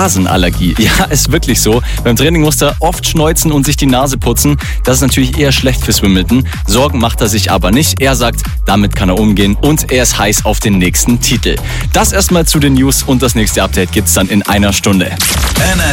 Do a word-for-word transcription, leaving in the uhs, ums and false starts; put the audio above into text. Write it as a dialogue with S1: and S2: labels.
S1: Nasenallergie. Ja, ist wirklich so. Beim Training muss er oft schneuzen und sich die Nase putzen. Das ist natürlich eher schlecht fürs Wimbledon. Sorgen macht er sich aber nicht. Er sagt, damit kann er umgehen und er ist heiß auf den nächsten Titel. Das erstmal zu den News und das nächste Update gibt's dann in einer Stunde.